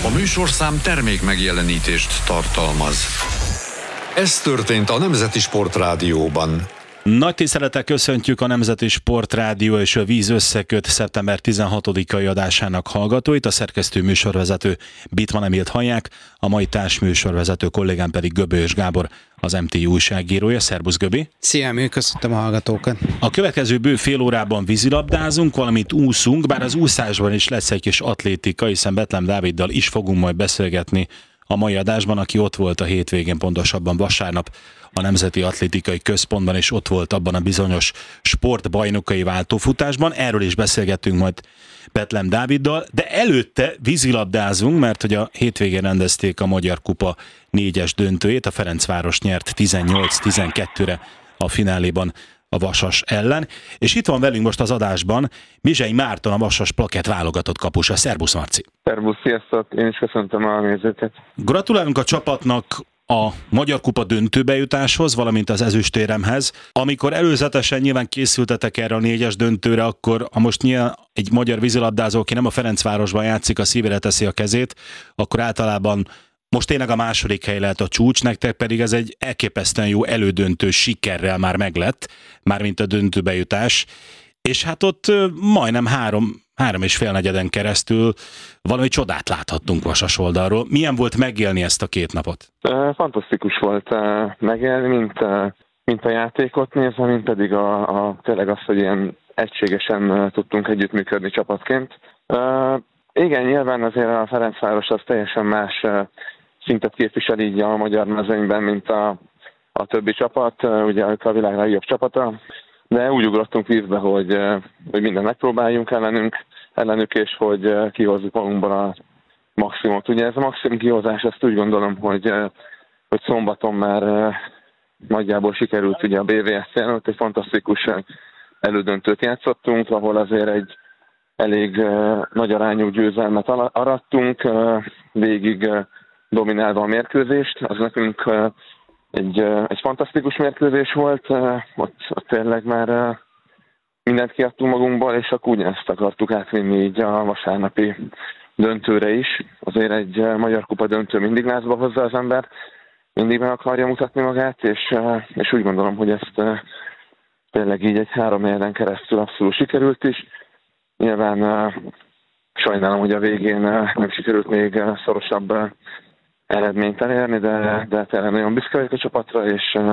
A műsorszám termék megjelenítést tartalmaz. Ez történt a Nemzeti Sportrádióban. Nagy tisztelettel köszöntjük a Nemzeti Sportrádió és a Víz Összeköt szeptember 16-ai adásának hallgatóit, a szerkesztő műsorvezető Bittmann Emilt hallják, a mai társműsorvezető kollégám pedig Göbölyös Gábor, az MTI újságírója. Szerbusz Göbi! Szia, Emil, köszöntöm a hallgatókat! A következő bő fél órában vízilabdázunk, valamint úszunk, bár az úszásban is lesz egy kis atlétika, hiszen Betlen Dáviddal is fogunk majd beszélgetni a mai adásban, aki ott volt a hétvégén, pontosabban vasárnap a Nemzeti Atlétikai Központban, és ott volt abban a bizonyos sportbajnokai váltófutásban. Erről is beszélgettünk majd Betlen Dáviddal, de előtte vízilabdázunk, mert hogy a hétvégén rendezték a Magyar Kupa 4-es döntőjét, a Ferencváros nyert 18-12-re a fináléban a Vasas ellen, és itt van velünk most az adásban Mizsei Márton, a Vasas plakett válogatott kapusa. Szerbusz, Marci! Szerbusz, sziasztok! Én is köszöntöm a nézőket. Gratulálunk a csapatnak a Magyar Kupa döntőbejutáshoz, valamint az ezüstéremhez. Amikor előzetesen nyilván készültetek erre a 4-es döntőre, akkor most nyilván egy magyar vízilabdázó, aki nem a Ferencvárosban játszik, a szívére teszi a kezét, akkor általában most tényleg a második hely lehet a csúcs, nektek pedig ez egy elképesztően jó elődöntő sikerrel már meglett, mármint a döntőbejutás, és hát ott majdnem három és fél negyeden keresztül valami csodát láthattunk Vasas oldalról. Milyen volt megélni ezt a két napot? Fantasztikus volt megélni, mint a játékot nézve, mint pedig tényleg azt, hogy ilyen egységesen tudtunk együttműködni csapatként. Igen, nyilván azért a Ferencváros az teljesen más szintet képvisel így a magyar mezőnyben, mint a többi csapat, ugye ők a világ legjobb csapata, de úgy ugrottunk vízbe, hogy mindent megpróbáljunk ellenük, és hogy kihozzuk magunkból a maximumot. Ugye ez a maximum kihozás, ezt úgy gondolom, hogy szombaton már nagyjából sikerült ugye a BVSC-en, ott egy fantasztikus elődöntőt játszottunk, ahol azért egy elég nagy arányú győzelmet arattunk, végig dominálva a mérkőzést. Az nekünk egy fantasztikus mérkőzés volt, ott tényleg már mindent kiadtunk magunkból, és akkor ugyanezt akartuk átvinni így a vasárnapi döntőre is. Azért egy Magyar Kupa döntő mindig lázba hozza az ember, mindig meg akarja mutatni magát, és úgy gondolom, hogy ezt tényleg így egy 3 éven keresztül abszolút sikerült is. Nyilván sajnálom, hogy a végén nem sikerült még szorosabb eredményt elérni, de tényleg nagyon büszke vagyok a csapatra,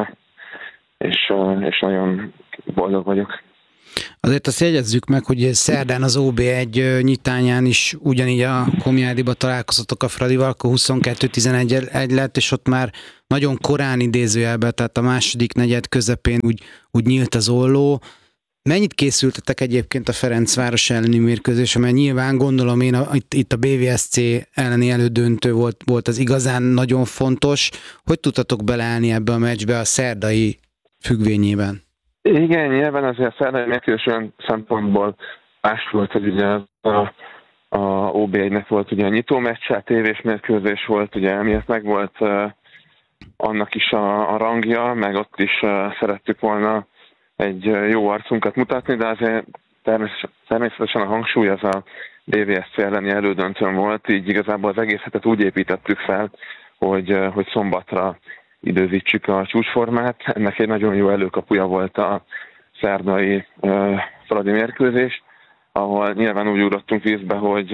és nagyon boldog vagyok. Azért azt jegyezzük meg, hogy szerdán az OB1 nyitányán is ugyanígy a Komjádiba találkozottak a Fradival, akkor 22-11 lett, és ott már nagyon korán idézőjelben, tehát a második negyed közepén úgy nyílt az olló. Mennyit készültetek egyébként a Ferencváros elleni mérkőzésre? Mert nyilván gondolom én, itt a BVSC elleni elődöntő volt az igazán nagyon fontos. Hogy tudtatok beleállni ebbe a meccsbe a szerdai függvényében? Igen, nyilván azért a szerdai mérkőzés olyan szempontból más volt, hogy ugye a OB1-nek volt ugye a nyitó meccse, tévés mérkőzés volt, ugye emiatt meg volt annak is a rangja, meg ott is szerettük volna egy jó arcunkat mutatni, de azért természetesen a hangsúly az a BVSC elleni elődöntőn volt, így igazából az egész hetet úgy építettük fel, hogy szombatra időzítsük a csúcsformát. Ennek egy nagyon jó előkapuja volt a szerdai Fradi mérkőzés, ahol nyilván úgy ugrottunk vízbe, hogy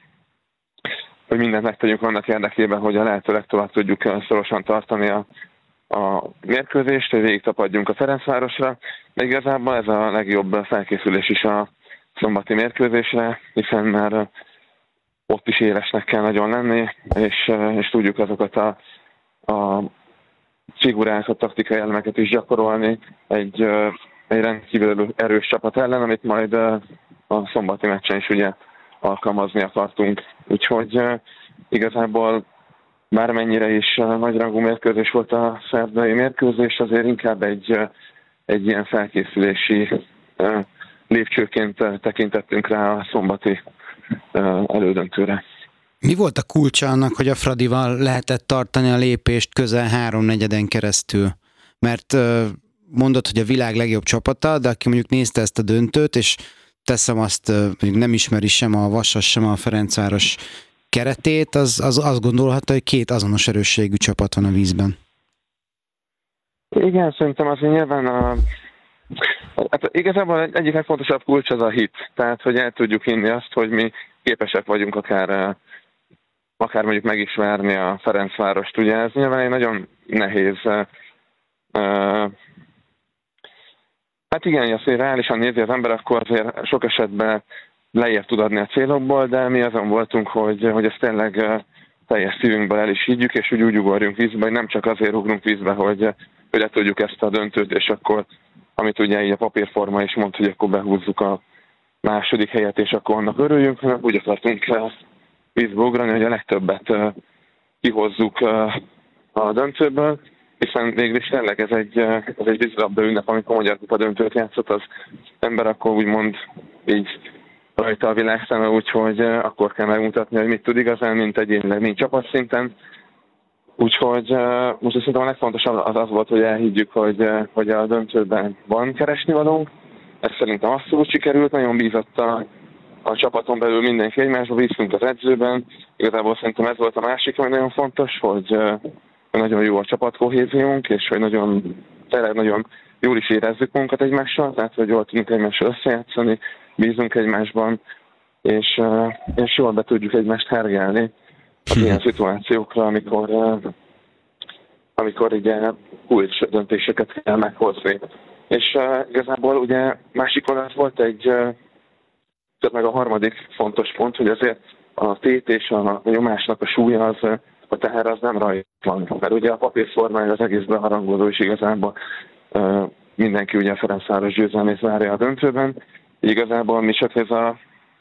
mindent megtegyünk annak érdekében, hogy a lehető legtovább tudjuk szorosan tartani a mérkőzést, hogy végig tapadjunk a Ferencvárosra, de igazából ez a legjobb felkészülés is a szombati mérkőzésre, hiszen már ott is élesnek kell nagyon lenni, és tudjuk azokat a figurákat, taktikai elemeket is gyakorolni egy rendkívül erős csapat ellen, amit majd a szombati meccsen is ugye alkalmazni akartunk. Úgyhogy igazából bármennyire is nagyrangú mérkőzés volt a szerdai mérkőzés, azért inkább egy ilyen felkészülési lépcsőként tekintettünk rá a szombati elődöntőre. Mi volt a kulcsa annak, hogy a Fradival lehetett tartani a lépést közel 3/4 keresztül? Mert mondod, hogy a világ legjobb csapata, de aki mondjuk nézte ezt a döntőt, és teszem azt, mondjuk nem ismeri sem a Vasas, sem a Ferencváros keretét, az azt gondolhatta, hogy két azonos erősségű csapat van a vízben. Igen, szerintem azért nyilván hát igazából egyik legfontosabb kulcs az a hit. Tehát, hogy el tudjuk hinni azt, hogy mi képesek vagyunk akár mondjuk meg is verni a Ferencvárost. Ugye ez nyilván egy nagyon nehéz. Hát igen, hogy azt reálisan nézi az ember, akkor azért sok esetben lejjebb tud adni a célokból, de mi azon voltunk, hogy ezt tényleg teljes szívünkből el is higgyük, és úgy ugorjunk vízbe, hogy nem csak azért ugrunk vízbe, hogy le tudjuk ezt a döntőt, és akkor, amit ugye így a papírforma is mond, hogy akkor behúzzuk a második helyet, és akkor annak örüljünk, hanem úgy akartunk vízbe ugrani, hogy a legtöbbet kihozzuk a döntőből, hiszen végül is tényleg ez egy vízilabda ünnep, amikor a Magyar Kupa döntőt játszott, az ember akkor úgymond így rajta a világ szeme, úgyhogy akkor kell megmutatni, hogy mit tud igazán, mint egyénileg, mint csapatszinten. Úgyhogy most szerintem a legfontosabb az volt, hogy elhiggyük, hogy a döntőben van keresnivalónk. Ez szerintem abszolút sikerült, nagyon bízott a csapaton belül mindenki egymásba, bíztunk az edzőben. Igazából szerintem ez volt a másik, ami nagyon fontos, hogy nagyon jó a csapatkohéziónk, és hogy tényleg nagyon jól is érezzük magunkat egymással, tehát hogy jól tudunk egymással összejátszani, bízunk egymásban, és jól be tudjuk egymást hergelni az ilyen szituációkra, amikor ugye kulcs döntéseket kell meghozni. És igazából ugye másikon az volt meg a harmadik fontos pont, hogy azért a tét és a nyomásnak a súlya, a teher az nem rajta van. Mert ugye a papírformája az egész beharangozó, és igazából mindenki ugye a Ferencváros győzelmét várja a döntőben. Igazából mi csak ez a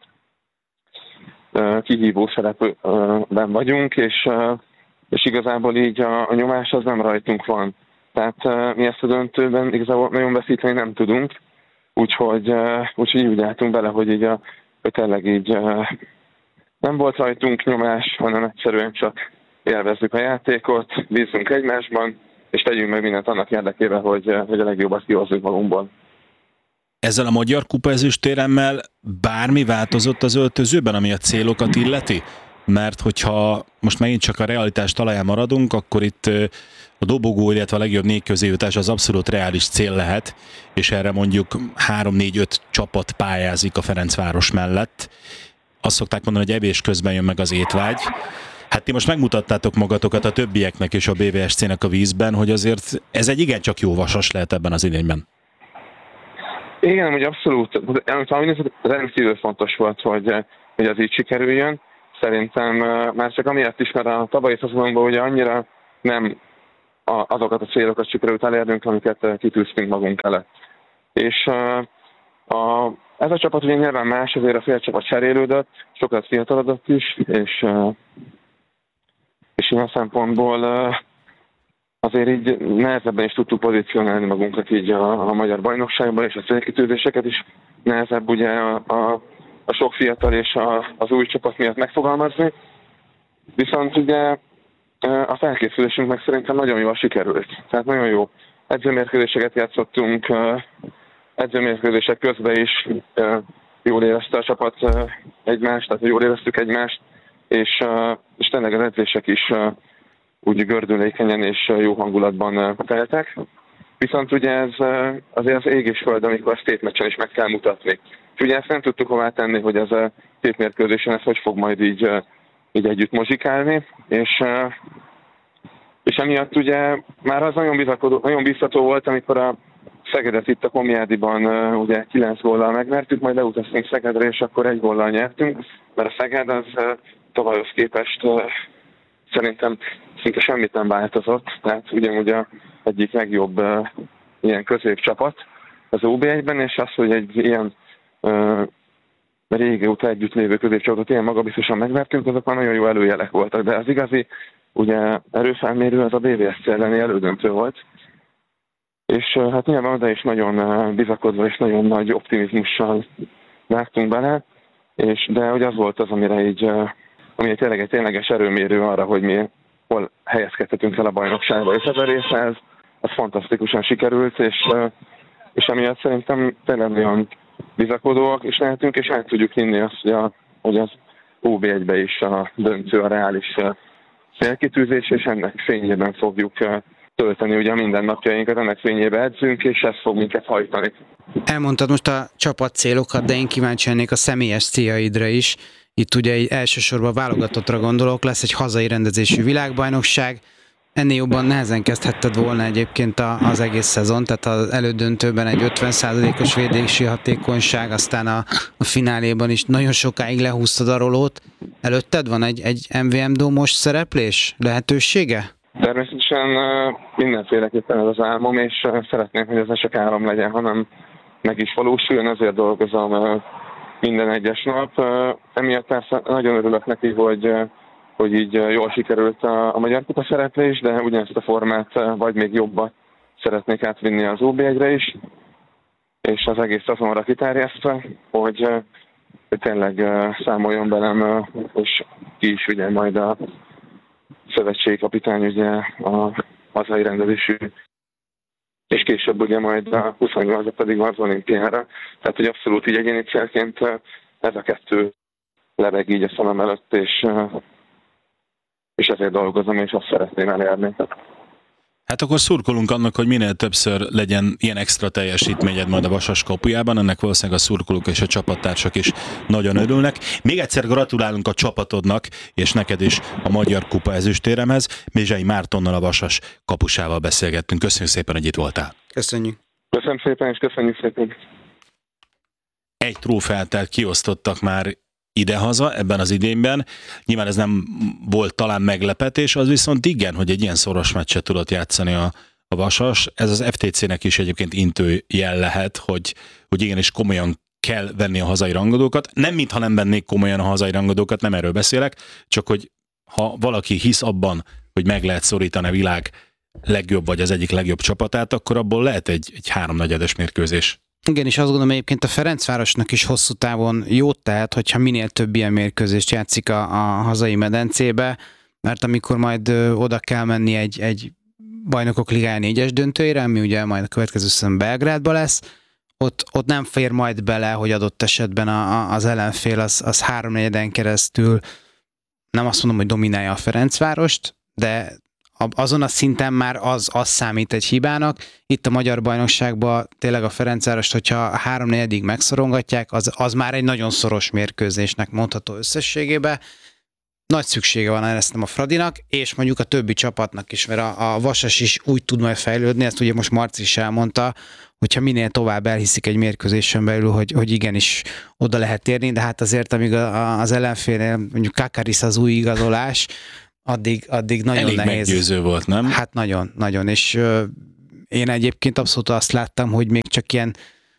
kihívó szerepben vagyunk, és igazából így a nyomás az nem rajtunk van. Tehát mi ezt a döntőben igazából nagyon veszíteni nem tudunk, úgyhogy úgy álltunk bele, hogy tényleg így nem volt rajtunk nyomás, hanem egyszerűen csak élvezzük a játékot, bízunk egymásban, és tegyünk meg mindent annak érdekében, hogy a legjobbat kihozzuk magunkból. Ezzel a Magyar Kupa ezüstéremmel bármi változott az öltözőben, ami a célokat illeti? Mert hogyha most megint csak a realitás talaján maradunk, akkor itt a dobogó, illetve a legjobb 4 közé jutás az abszolút reális cél lehet, és erre mondjuk 3-4-5 csapat pályázik a Ferencváros mellett. Azt szokták mondani, hogy evés közben jön meg az étvágy. Hát ti most megmutattátok magatokat a többieknek és a BVSC-nek a vízben, hogy azért ez egy igencsak jó vasas lehet ebben az idényben. Igen, hogy abszolút. Az rendkívül fontos volt, hogy az így sikerüljön. Szerintem már csak amiatt is, mert a tavalyi szezonunkban ugye annyira nem azokat a célokat sikerült elérnünk, amiket kitűztünk magunk előtt. És ez a csapat ugye nyilván más, azért a félcsapat cserélődött, sokat fiatalodott is, és ilyen szempontból azért így nehezebben is tudtuk pozícionálni magunkat így a magyar bajnokságban, és a célkitűzéseket is nehezebb ugye a sok fiatal és az új csapat miatt megfogalmazni. Viszont ugye a felkészülésünk meg szerintem nagyon jól sikerült. Tehát nagyon jó edzőmérkőzéseket játszottunk, edzőmérkőzések közben is jól érezte a csapat egymást, tehát jól éreztük egymást, és tényleg az edzések is úgy gördülékenyen és jó hangulatban teltek. Viszont ugye ez azért az ég és föld, amikor a tétmeccsen is meg kell mutatni. És ugye ezt nem tudtuk hová tenni, hogy ez a tétmérkőzésen ez hogy fog majd így együtt mozsikálni, és emiatt ugye már az nagyon biztató volt, amikor a Szegedet itt a Komjádiban ugye 9 góllal megvertük, majd leutaztunk Szegedre, és akkor 1 góllal nyertünk, mert a Szeged az tavalyhoz képest szerintem szinte semmit nem változott, tehát ugyanúgy az egyik legjobb ilyen középcsapat az OB1-ben, és az, hogy egy ilyen régóta együtt lévő középcsapatot ilyen magabiztosan megvertünk, azok már nagyon jó előjelek voltak, de az igazi ugye erőfelmérő az a BVSC elleni elődöntő volt, és hát nyilván oda is nagyon bizakodva és nagyon nagy optimizmussal vágtunk bele, de hogy az volt az, ami tényleg egy tényleges erőmérő arra, hogy mi hol helyezkedhetünk el a bajnokságba, és ez a része, az fantasztikusan sikerült, és emiatt szerintem tényleg olyan bizakodóak is lehetünk, és el tudjuk hinni azt, hogy az OB1-be is a döntő a reális célkitűzés, és ennek fényében fogjuk tölteni ugye a mindennapjainkat, ennek fényében edzünk, és ez fog minket hajtani. Elmondtad most a csapat célokat, de én kíváncsi lennék a személyes céljaidra is. Itt ugye elsősorban válogatottra gondolok, lesz egy hazai rendezésű világbajnokság. Ennél jobban nehezen kezdhetted volna egyébként az egész szezon, tehát az elődöntőben egy 50%-os védési hatékonyság, aztán a fináléban is nagyon sokáig lehúztad a rolót. Előtted van egy MVM Dómos szereplés lehetősége? Természetesen mindenféleképpen ez az álmom, és szeretném, hogy ez ne csak álom legyen, hanem meg is valósuljon, ezért dolgozom minden egyes nap. Emiatt persze nagyon örülök neki, hogy így jól sikerült a Magyar Kupa szereplés, de ugyanezt a formát vagy még jobban szeretnék átvinni az OB1-re is, és az egész szezonra kiterjesztve, hogy tényleg számoljon velem, és ki is vigye majd a szövetségkapitány ugye a hazai rendezésű, és később ugye majd a 28 pedig az olimpiára. Tehát, hogy abszolút így egyéni célként ez a kettő lebeg így a szemem előtt, és ezért dolgozom, és azt szeretném elérni. Hát akkor szurkolunk annak, hogy minél többször legyen ilyen extra teljesítményed majd a Vasas kapujában, ennek valószínűleg a szurkolók és a csapattársak is nagyon örülnek. Még egyszer gratulálunk a csapatodnak, és neked is a Magyar Kupa ezüstéremhez. Mézsei Mártonnal, a Vasas kapusával beszélgettünk. Köszönjük szépen, hogy itt voltál. Köszönjük. Köszönöm szépen, és köszönjük szépen. Egy trófeát kiosztottak már idehaza ebben az idényben. Nyilván ez nem volt talán meglepetés, az viszont igen, hogy egy ilyen szoros meccset tudott játszani a Vasas. Ez az FTC-nek is egyébként intőjel lehet, hogy igenis komolyan kell venni a hazai rangadókat. Nem mintha nem vennék komolyan a hazai rangadókat, nem erről beszélek, csak hogy ha valaki hisz abban, hogy meg lehet szorítani a világ legjobb vagy az egyik legjobb csapatát, akkor abból lehet egy háromnegyedes mérkőzés. Igen, és azt gondolom egyébként a Ferencvárosnak is hosszú távon jót tehet, hogyha minél több ilyen mérkőzést játszik a hazai medencébe, mert amikor majd oda kell menni egy Bajnokok Ligája 4-es döntőjére, ami ugye majd a következő szezon Belgrádban lesz, ott nem fér majd bele, hogy adott esetben az ellenfél az 3-4-en keresztül, nem azt mondom, hogy dominálja a Ferencvárost, de azon a szinten már az számít egy hibának. Itt a Magyar Bajnokságban tényleg a Ferencvárost, hogyha 3-4-ig megszorongatják, az már egy nagyon szoros mérkőzésnek mondható összességében. Nagy szüksége van ezt a Fradinak, és mondjuk a többi csapatnak is, mert a Vasas is úgy tud majd fejlődni, ezt ugye most Marci is elmondta, hogyha minél tovább elhiszik egy mérkőzésen belül, hogy igenis oda lehet érni, de hát azért, amíg az ellenfélnél mondjuk Kakaris az új igazolás, addig nagyon elég nehéz. Meggyőző volt, nem? Hát nagyon, és én egyébként abszolút azt láttam, hogy még csak ilyen,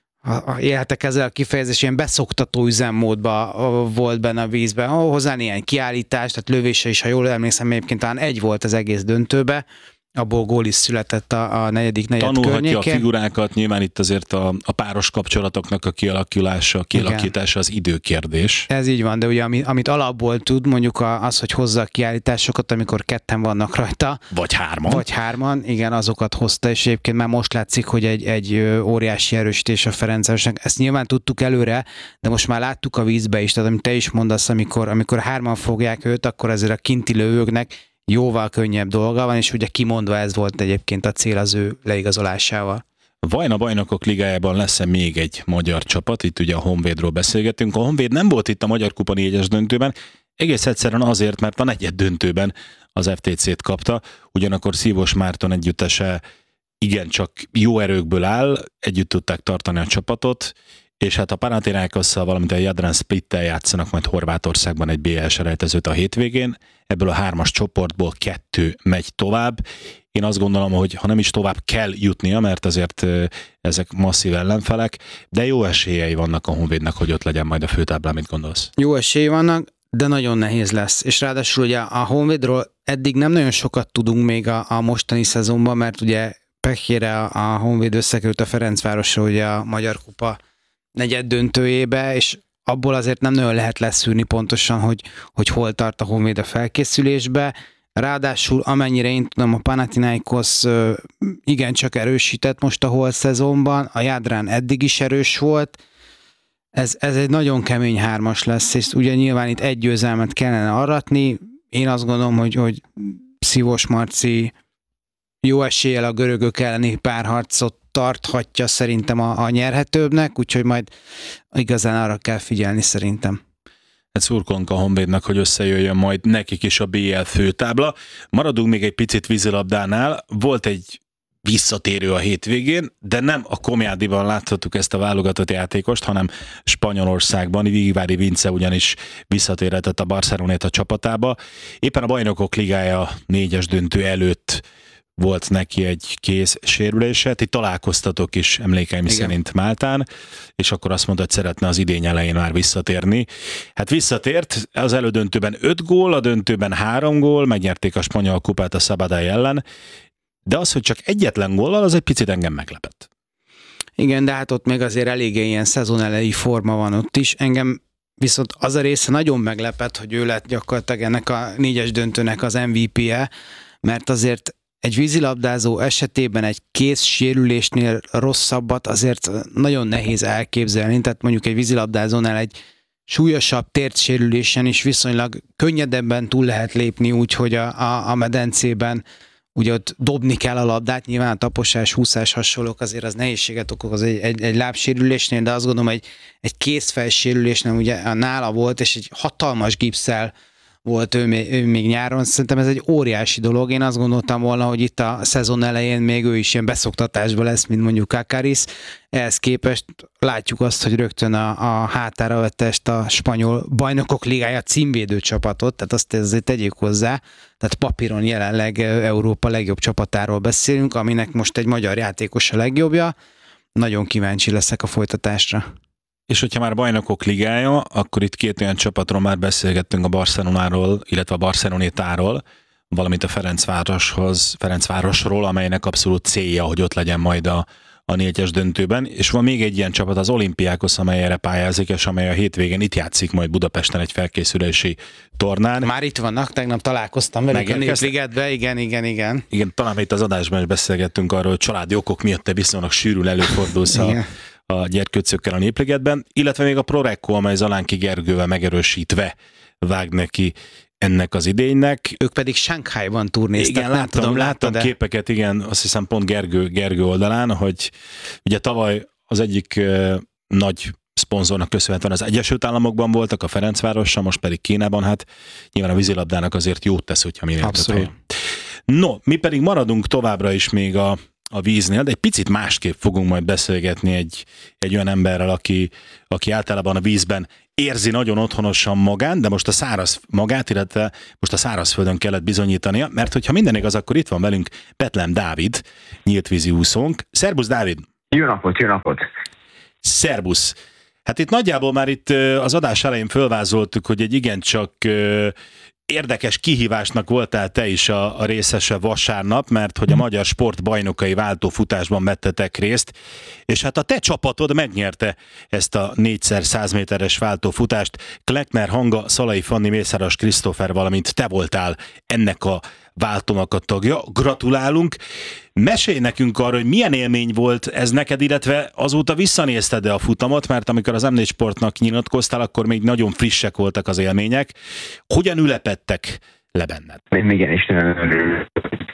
élhetek ezzel a kifejezés, ilyen beszoktató üzemmódban volt benne a vízben, hozzá ilyen kiállítás, tehát lövése is, ha jól emlékszem, egyébként talán egy volt az egész döntőbe, abból gól is született a negyedik negyed környékén. Tanulhatja a figurákat, nyilván itt azért a páros kapcsolatoknak a kialakítása az időkérdés. Ez így van, de ugye amit alapból tud, mondjuk az, hogy hozza a kiállításokat, amikor ketten vannak rajta. Vagy hárman, igen, azokat hozta, és egyébként már most látszik, hogy egy óriási erősítés a Ferencvárosnak. Ezt nyilván tudtuk előre, de most már láttuk a vízbe is, tehát amit te is mondasz, amikor hárman fogják őt, akkor azért a kinti lövőknek jóval könnyebb dolga van, és ugye kimondva ez volt egyébként a cél az ő leigazolásával. Vajon a Bajnokok Ligájában lesz-e még egy magyar csapat? Itt ugye a Honvédról beszélgetünk. A Honvéd nem volt itt a Magyar Kupa 4-es döntőben, egész egyszerűen azért, mert a negyed döntőben az FTC-t kapta, ugyanakkor Szívós Márton együttese igencsak jó erőkből áll, együtt tudták tartani a csapatot, és hát a Panathinaikosszal, valamint a Jadran Splittel játszanak majd Horvátországban egy BL-selejtezőt a hétvégén. Ebből a 3-as csoportból 2 megy tovább. Én azt gondolom, hogy ha nem is tovább kell jutnia, mert azért ezek masszív ellenfelek, de jó esélyei vannak a Honvédnek, hogy ott legyen majd a főtáblán, mit gondolsz? Jó esély vannak, de nagyon nehéz lesz. És ráadásul ugye a Honvédról eddig nem nagyon sokat tudunk még a mostani szezonban, mert ugye pekére a Honvéd összekerült a Ferencvárosra ugye a Magyar Kupa negyed döntőjébe, és abból azért nem nagyon lehet leszűrni pontosan, hogy hol tart a Honvéd a felkészülésbe. Ráadásul amennyire én tudom, a Panathinaikos igencsak erősített most a hol szezonban, a Jadran eddig is erős volt, Ez egy nagyon kemény 3-as lesz, és ugye nyilván itt egy győzelmet kellene aratni. Én azt gondolom, hogy Szivos Marci jó eséllyel a görögök elleni párharcot tarthatja szerintem a nyerhetőbbnek, úgyhogy majd igazán arra kell figyelni szerintem. Hát szurkolunk a Honvédnak, hogy összejöjjön majd nekik is a BL főtábla. Maradunk még egy picit vízilabdánál. Volt egy visszatérő a hétvégén, de nem a Komjádiban láthattuk ezt a válogatott játékost, hanem Spanyolországban. Vigvári Vince ugyanis visszatérhetett a Barceloneta csapatába. Éppen a Bajnokok Ligája 4-es döntő előtt volt neki egy kéz sérülése. Ti találkoztatok is emlékeim szerint Máltán, és akkor azt mondta, hogy szeretne az idény elején már visszatérni. Hát visszatért, az elődöntőben 5 gól, a döntőben 3 gól, megnyerték a spanyol kupát a Sabadell ellen, de az, hogy csak egyetlen góllal, az egy picit engem meglepett. Igen, de hát ott még azért eléggé ilyen szezonelejé forma van ott is. Engem viszont az a része nagyon meglepett, hogy ő lett gyakorlatilag ennek a 4-es döntőnek az MVP-je, mert azért egy vízilabdázó esetében egy kézsérülésnél rosszabbat azért nagyon nehéz elképzelni, tehát mondjuk egy vízilabdázónál egy súlyosabb térdsérülésen is viszonylag könnyedebben túl lehet lépni úgy, hogy a medencében ugye ott dobni kell a labdát, nyilván a taposás, húszás hasonlók azért az nehézséget okoz egy lábsérülésnél, de azt gondolom, egy kézfelsérülésnél ugye nála volt, és egy hatalmas gipsszel volt ő még nyáron. Szerintem ez egy óriási dolog. Én azt gondoltam volna, hogy itt a szezon elején még ő is ilyen beszoktatásban lesz, mint mondjuk Kakaris. Ehhez képest látjuk azt, hogy rögtön a hátára vette ezt a spanyol Bajnokok Ligája címvédő csapatot, tehát azt ezért tegyük hozzá. Tehát papíron jelenleg Európa legjobb csapatáról beszélünk, aminek most egy magyar játékos a legjobbja. Nagyon kíváncsi leszek a folytatásra. És hogyha már Bajnokok Ligája, akkor itt 2 olyan csapatról már beszélgettünk, a Barcelonáról, illetve a Barcelonétáról, valamint a Ferencvárosról, amelynek abszolút célja, hogy ott legyen majd a 4-es döntőben, és van még egy ilyen csapat, az Olympiakos, amely erre pályázik, és amely a hétvégén itt játszik majd Budapesten egy felkészülési tornán. Már itt vannak, tegnap találkoztam velük a Népligetbe, igen. Igen, talán itt az adásban is beszélgettünk arról, hogy családi okok miatt te viszonylag sűrűn előfordulsz a gyerkőcökkel a Népligetben, illetve még a Prorecco, amely Zalánki Gergővel megerősítve vág neki ennek az idénynek. Ők pedig Shanghaiban turnéztak. Igen, láttam képeket, igen, azt hiszem pont Gergő oldalán, hogy ugye tavaly az egyik nagy szponzornak köszönhetően az Egyesült Államokban voltak, a Ferencvárossal, most pedig Kínában, hát nyilván a vízilabdának azért jót tesz, hogyha minél több hely. No, mi pedig maradunk továbbra is még a víznél, de egy picit másképp fogunk majd beszélgetni egy olyan emberrel, aki általában a vízben érzi nagyon otthonosan magát, de most a szárazföldön kellett bizonyítania, mert hogyha minden igaz, akkor itt van velünk Betlem Dávid, nyíltvízi úszónk. Szerbusz, Dávid! Jó napot! Szerbusz! Hát itt nagyjából már itt az adás elején fölvázoltuk, hogy egy igencsak érdekes kihívásnak voltál te is a részese vasárnap, mert hogy a magyar sport bajnokai váltófutásban vettetek részt, és hát a te csapatod megnyerte ezt a 4x100 méteres váltófutást. Klekner Hanga, Szalai Fanni, Mészáros Krisztófer, valamint te voltál ennek a váltónak a tagja. Gratulálunk! Mesélj nekünk arra, hogy milyen élmény volt ez neked, illetve azóta visszanézted-e a futamot, mert amikor az M4 Sportnak nyilatkoztál, akkor még nagyon frissek voltak az élmények. Hogyan ülepedtek le benned? Én igenis nagyon örülök.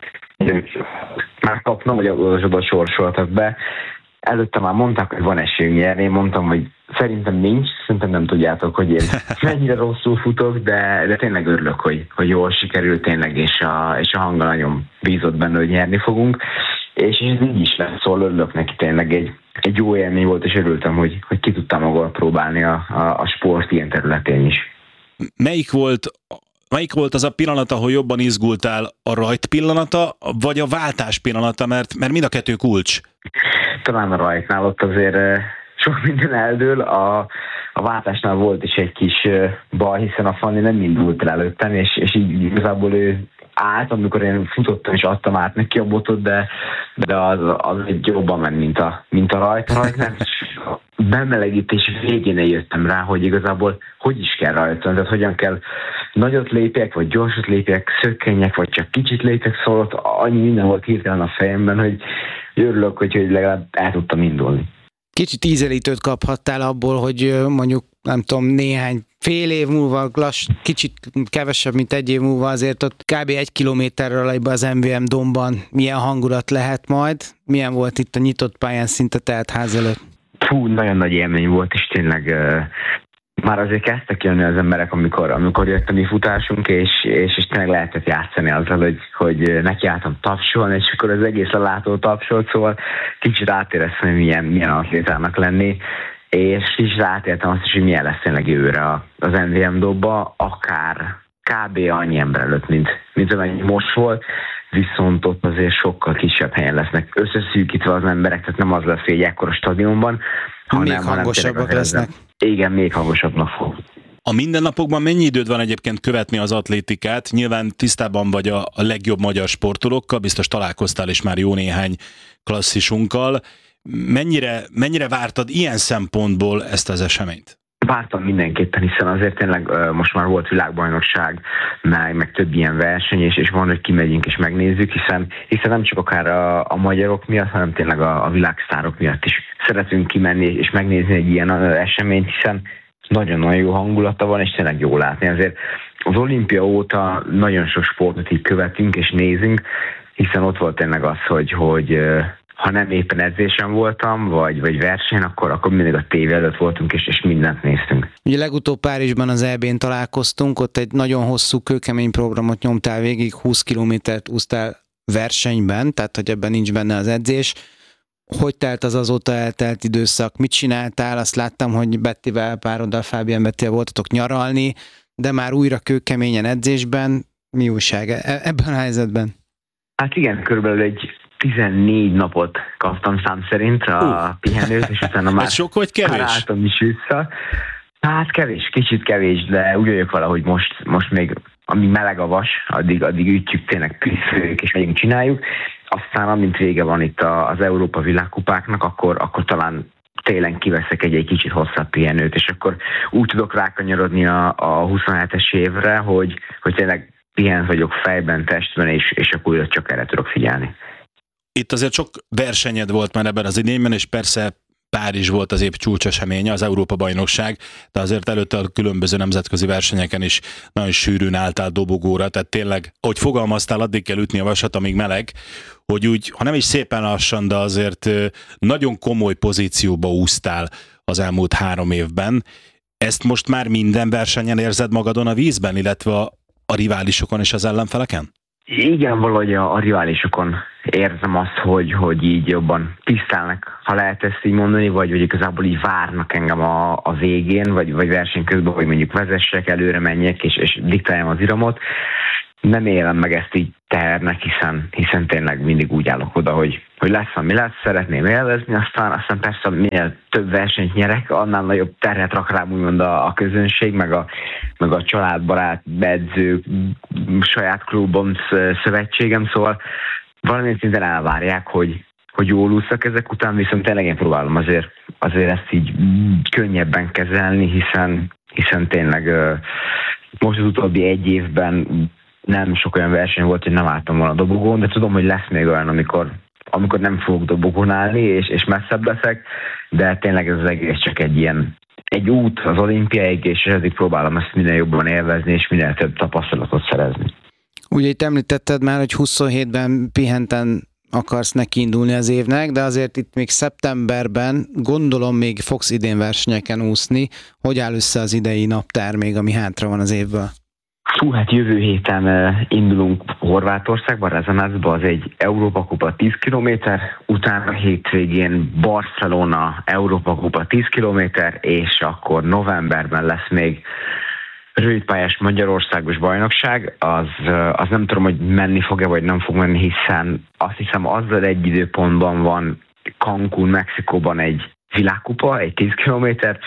Már kaptam, hogy oda sorsoltak be. Előtte már mondták, hogy van esélyünk nyerni. Én mondtam, hogy szerintem nincs, szerintem nem tudjátok, hogy én mennyire rosszul futok, de tényleg örülök, hogy jól sikerült tényleg, és a Hanga nagyon bízott benne, hogy nyerni fogunk. És ez így is lesz, szóval örülök neki, tényleg egy jó élmény volt, és örültem, hogy ki tudtam magam próbálni a sport ilyen területén is. Melyik volt az a pillanat, ahol jobban izgultál, a rajt pillanata, vagy a váltás pillanata, mert mind a kettő kulcs? Talán a rajtnál ott azért sok minden eldől. A váltásnál volt is egy kis baj, hiszen a Fanni nem indult el előttem, és így igazából ő állt, amikor én futottam, és adtam át neki a botot, de az egy jobban ment, mint a rajt. A bemelegítés végén jöttem rá, hogy igazából hogy is kell rajton, tehát hogyan kell nagyot lépjek, vagy gyorsat lépjek, szökkenjek, vagy csak kicsit lépjek, szóval ott annyi minden volt hirtelen a fejemben, hogy örülök, hogy legalább el tudtam indulni. Kicsit ízelítőt kaphattál abból, hogy mondjuk, nem tudom, néhány fél év múlva, kicsit kevesebb, mint egy év múlva, azért ott kb. 1 kilométerről az MVM Domban milyen hangulat lehet majd? Milyen volt itt a nyitott pályán szinte telt ház előtt? Nagyon nagy élmény volt, és tényleg már azért kezdtek jönni az emberek, amikor jött a mi futásunk, és tényleg lehetett játszani azzal, hogy nekiálltam tapsolni, és akkor az egész a látó tapsolt, szóval kicsit átéreztem, hogy milyen atlétának lenni, és kicsit átértem azt is, hogy milyen lesz tényleg jövőre az MVM Dobba, akár kb. Annyi ember előtt, mint amennyi most volt, viszont ott azért sokkal kisebb helyen lesznek összeszűkítve az emberek, tehát nem az lesz, hogy egy ekkora stadionban, még hangosabbak lesznek. Igen, még hangosabbnak fog. A mindennapokban mennyi időd van egyébként követni az atlétikát? Nyilván tisztában vagy a legjobb magyar sportolókkal, biztos találkoztál is már jó néhány klasszisunkkal. Mennyire vártad ilyen szempontból ezt az eseményt? Vártam mindenképpen, hiszen azért tényleg most már volt világbajnokság, meg több ilyen verseny, és van, hogy kimegyünk és megnézzük, hiszen nem csak akár a magyarok miatt, hanem tényleg a világsztárok miatt is szeretünk kimenni és megnézni egy ilyen eseményt, hiszen nagyon-nagyon jó hangulata van, és tényleg jó látni. Azért az olimpia óta nagyon sok sportot így követünk és nézünk, hiszen ott volt tényleg az, hogy ha nem éppen edzésen voltam, vagy versenyen, akkor mindig a tévé előtt voltunk, és mindent néztünk. Ugye legutóbb Párizsban az EB-n találkoztunk, ott egy nagyon hosszú, kőkemény programot nyomtál végig, 20 kilométert úsztál versenyben, tehát hogy ebben nincs benne az edzés. Hogy telt az azóta eltelt időszak? Mit csináltál? Azt láttam, hogy Bettivel, pároddal, Fábián Bettivel voltatok nyaralni, de már újra kőkeményen edzésben. Mi újság ebben a helyzetben? Hát igen, körülbelül egy 14 napot kaptam szám szerint a pihenőt, és utána már sok vagy kevés? Álltam is vissza. Hát kevés, kicsit kevés, de úgy vagyok valahogy most még, amíg meleg a vas, addig ütjük, tényleg küzdjük és megyünk csináljuk. Aztán amint vége van itt az Európa világkupáknak, akkor talán télen kiveszek egy kicsit hosszabb pihenőt, és akkor úgy tudok rákanyarodni a 27-es évre, hogy tényleg pihent vagyok fejben, testben, és akkor újra csak erre tudok figyelni. Itt azért sok versenyed volt már ebben az idényben, és persze Párizs volt az épp csúcseseménye, az Európa-bajnokság, de azért előtte a különböző nemzetközi versenyeken is nagyon sűrűn álltál dobogóra, tehát tényleg, ahogy fogalmaztál, addig kell ütni a vasat, amíg meleg, hogy úgy, ha nem is szépen lassan, de azért nagyon komoly pozícióba úsztál az elmúlt 3 évben. Ezt most már minden versenyen érzed magadon a vízben, illetve a riválisokon és az ellenfeleken? Igen, valahogy a riválisokon érzem azt, hogy így jobban tisztelnek, ha lehet ezt így mondani, vagy igazából így várnak engem a végén, vagy verseny közben, hogy mondjuk vezessek, előre menjek, és diktáljam az iramot. Nem élem meg ezt így tehernek, hiszen tényleg mindig úgy állok oda, hogy lesz, ami lesz, szeretném élvezni, aztán persze minél több versenyt nyerek, annál nagyobb terhet rak rám úgymond a közönség, meg a családbarát, edzők, saját klubom, szövetségem, szóval valamilyen szinten elvárják, hogy jól úszak ezek után, viszont tényleg én próbálom azért ezt így könnyebben kezelni, hiszen tényleg most az utóbbi 1 évben nem sok olyan verseny volt, hogy nem álltam volna a dobogón, de tudom, hogy lesz még olyan, amikor nem fogok dobogón állni, és messzebb leszek, de tényleg ez az egész csak egy út az olimpiáig, és eddig próbálom ezt minél jobban élvezni, és minél több tapasztalatot szerezni. Ugye itt említetted már, hogy 27-ben pihenten akarsz nekiindulni az évnek, de azért itt még szeptemberben gondolom még fogsz idén versenyeken úszni. Hogy áll össze az idei naptár még, ami hátra van az évből? Hát jövő héten indulunk Horvátországba, Rezanácba, az egy Európa-kupa 10 kilométer, utána hétvégén Barcelona Európa-kupa 10 kilométer, és akkor novemberben lesz még rövidpályás Magyarországos bajnokság, az nem tudom, hogy menni fog-e, vagy nem fog menni, hiszen azt hiszem azzal egy időpontban van Cancún, Mexikóban egy világkupa, egy 10 kilométer,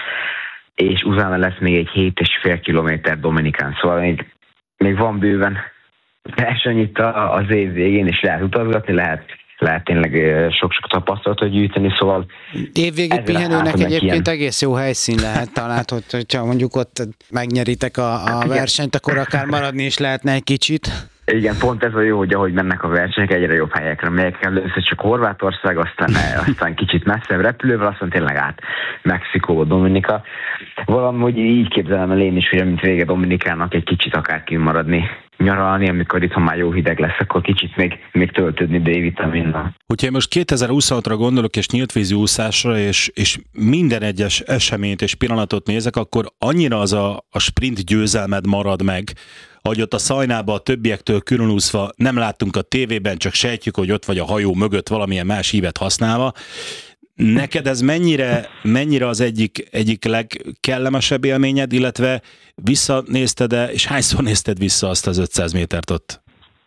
és utána lesz még egy 7,5 kilométer Dominikán, szóval még van bőven verseny itt az év végén, és lehet utazgatni, lehet tényleg sok-sok tapasztalatot gyűjteni, szóval... Évvégi pihenőnek egyébként egész jó helyszín lehet talán, hogyha mondjuk ott megnyeritek a versenyt, akkor akár maradni is lehetne egy kicsit. Igen, pont ez a jó, hogy ahogy mennek a versenyek, egyre jobb helyekre megyek. Először csak Horvátország, aztán kicsit messzebb repülővel, aztán tényleg át Mexikó, Dominika. Valahogy így képzelem el én is, hogy amint vége Dominikának egy kicsit akár kimaradni, nyaralni, amikor itt, ha már jó hideg lesz, akkor kicsit még töltődni D-vitaminnal. Hogyha én most 2026-ra gondolok, és nyíltvízi úszásra, és minden egyes eseményt és pillanatot nézek, akkor annyira az a sprint győzelmed marad meg, ahogy ott a Szajnában a többiektől különúszva nem láttunk a tévében, csak sejtjük, hogy ott vagy a hajó mögött valamilyen más hívet használva. Neked ez mennyire az egyik legkellemesebb élményed, illetve visszanézted-e, és hányszor nézted vissza azt az 500 métert ott?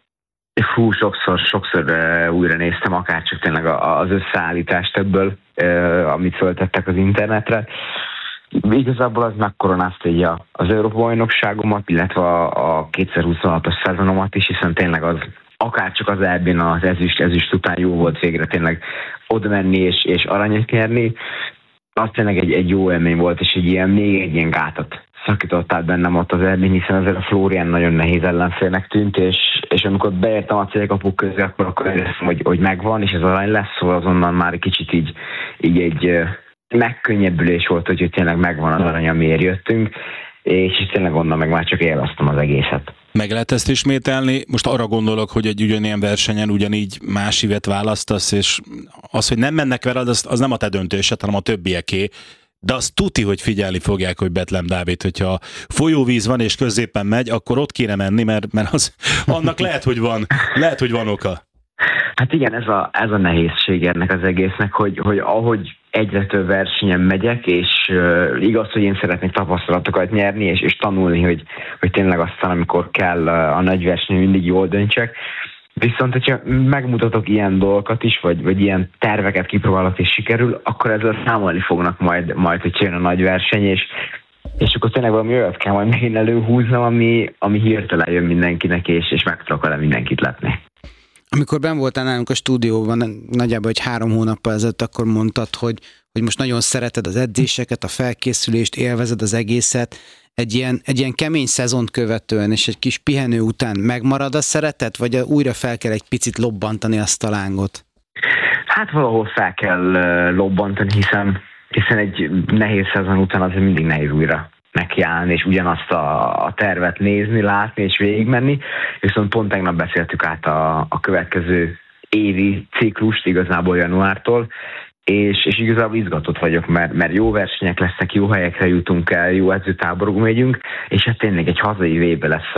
Hú, sokszor újra néztem, akár csak tényleg az összeállítást ebből, amit föltettek az internetre. Igazából az megkoronázta így az Európa-bajnokságomat, illetve a 2026-os szezonomat is, hiszen tényleg az akárcsak az EB-n az ezüst után jó volt végre tényleg oda menni és aranyat nyerni. Az tényleg egy jó élmény volt, és még egy ilyen gátat szakítottál bennem ott az EB-n, hiszen azért a Florian nagyon nehéz ellenfélnek tűnt, és amikor beértem a célkapuk közé, akkor éreztem, hogy megvan, és ez arany lesz, szóval azonnal már egy kicsit így egy megkönnyebbülés volt, hogy tényleg megvan az arany, amiért jöttünk, és tényleg onnan meg már csak élveztem az egészet. Meg lehet ezt ismételni? Most arra gondolok, hogy egy ugyanilyen versenyen ugyanígy más ívet választasz, és az, hogy nem mennek veled, az nem a te döntésed, hanem a többieké. De az tuti, hogy figyelni fogják, hogy Bethlen Dávid, hogyha folyóvíz van és középen megy, akkor ott kéne menni, mert annak lehet, hogy van oka. Hát igen, ez a nehézség ennek az egésznek, hogy ahogy egyre több versenyen megyek, és igaz, hogy én szeretnék tapasztalatokat nyerni, és tanulni, hogy tényleg aztán, amikor kell a nagy versenyen mindig jól döntsek. Viszont, hogyha megmutatok ilyen dolgokat is, vagy ilyen terveket kipróbálok és sikerül, akkor ezzel számolni fognak majd hogy jön a nagy verseny, és akkor tényleg valami olyat kell majd megint előhúznom, ami hirtelen jön mindenkinek, és meg tudok vele mindenkit lepni. Amikor benn voltál nálunk a stúdióban, nagyjából 3 hónappal ezelőtt, akkor mondtad, hogy most nagyon szereted az edzéseket, a felkészülést, élvezed az egészet. Egy ilyen kemény szezont követően és egy kis pihenő után megmarad a szeretet, vagy újra fel kell egy picit lobbantani azt a lángot? Hát valahol fel kell lobbantani, hiszen egy nehéz szezon után azért mindig nehéz újra nekiállni, és ugyanazt a tervet nézni, látni és végigmenni. Viszont pont tegnap beszéltük át a következő évi ciklust, igazából januártól, és igazából izgatott vagyok, mert jó versenyek lesznek, jó helyekre jutunk el, jó edzőtáborokba megyünk, és hát tényleg egy hazai vébe lesz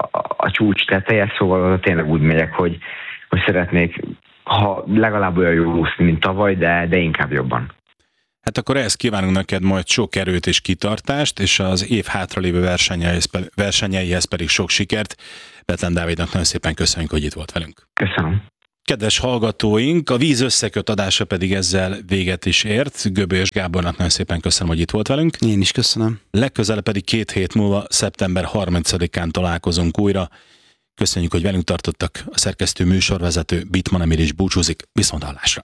a csúcs teteje, szóval tényleg úgy megyek, hogy szeretnék, ha legalább olyan jól úszni, mint tavaly, de inkább jobban. Hát akkor ehhez kívánunk neked majd sok erőt és kitartást, és az év hátralévő versenyeihez pedig sok sikert. Bethlen Dávidnak nagyon szépen köszönjük, hogy itt volt velünk. Köszönöm. Kedves hallgatóink, a Víz összeköt adása pedig ezzel véget is ért. Göbölyös Gábornak nagyon szépen köszönöm, hogy itt volt velünk. Én is köszönöm. Legközelebb pedig 2 hét múlva, szeptember 30-án találkozunk újra. Köszönjük, hogy velünk tartottak. A szerkesztő műsorvezető Bitman Emil is búcsúzik. Viszonthallásra.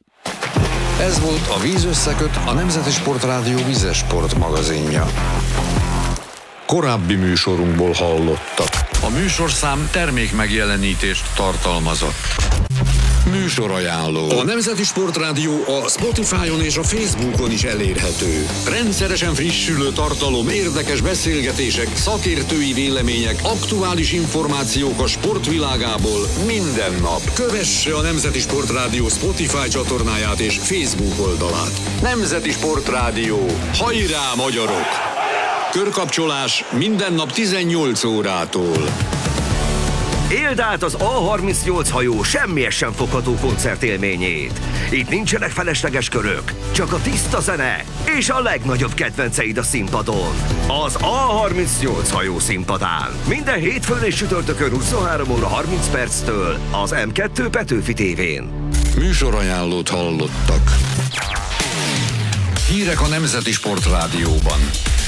Ez volt a Víz összeköt, a Nemzeti Sportrádió vízes sport magazinja. Korábbi műsorunkból hallottak. A műsorszám termék megjelenítést tartalmazott. Műsorajánló. A Nemzeti Sportrádió a Spotify-on és a Facebookon is elérhető. Rendszeresen frissülő tartalom, érdekes beszélgetések, szakértői vélemények, aktuális információk a sportvilágából minden nap. Kövesse a Nemzeti Sportrádió Spotify csatornáját és Facebook oldalát. Nemzeti Sportrádió. Hajrá, magyarok! Körkapcsolás minden nap 18 órától. Éld át az A38 hajó semmihez sem fogható koncertélményét. Itt nincsenek felesleges körök, csak a tiszta zene és a legnagyobb kedvenceid a színpadon. Az A38 hajó színpadán. Minden hétfőn és csütörtökön 23 óra 30 perctől az M2 Petőfi tévén. Műsorajánlót hallottak. Hírek a Nemzeti Sportrádióban.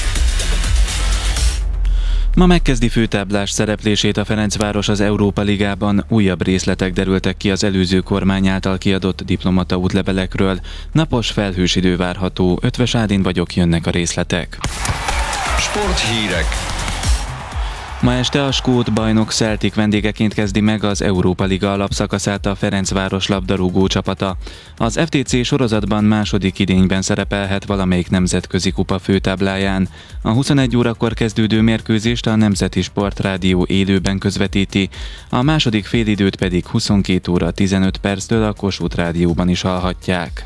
Ma megkezdi főtáblás szereplését a Ferencváros az Európa Ligában. Újabb részletek derültek ki az előző kormány által kiadott diplomata útlevelekről. Napos, felhős idő várható. Ötvös Ádin vagyok, jönnek a részletek. Sporthírek. Ma este a skót bajnok Celtic vendégeként kezdi meg az Európa Liga alapszakaszát a Ferencváros labdarúgó csapata. Az FTC sorozatban második idényben szerepelhet valamelyik nemzetközi kupa főtábláján. A 21 órakor kezdődő mérkőzést a Nemzeti Sportrádió élőben közvetíti, a második félidőt pedig 22 óra 15 perctől a Kossuth Rádióban is hallhatják.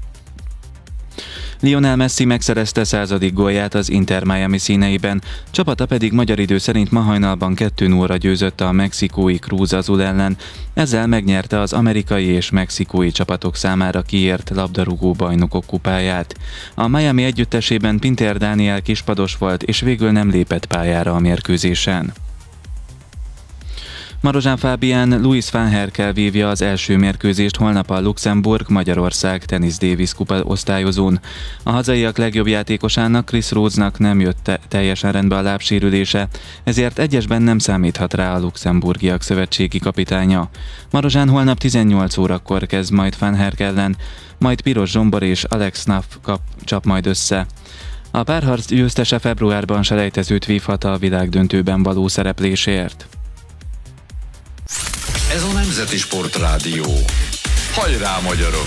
Lionel Messi megszerezte 100. gólját az Inter Miami színeiben, csapata pedig magyar idő szerint ma hajnalban 2-0-ra győzött a mexikói Cruz Azul ellen, ezzel megnyerte az amerikai és mexikói csapatok számára kiírt labdarúgó bajnokok kupáját. A Miami együttesében Pinter Dániel kispados volt, és végül nem lépett pályára a mérkőzésen. Marozsán Fábián Louis van Herkel vívja az első mérkőzést holnap a Luxemburg-Magyarország Tennis Davis kupa osztályozón. A hazaiak legjobb játékosának, Chris Rhodesnak nem jött teljesen rendbe a lábsérülése, ezért egyesben nem számíthat rá a luxemburgiak szövetségi kapitánya. Marozsán holnap 18 órakor kezd majd Van Herkel ellen, majd Piros Zsombor és Alex Snaff csap majd össze. A párharc győztese februárban selejtezőt vívhat a világdöntőben való szereplésért. Ez a Nemzeti Sportrádió. Hajrá, magyarok!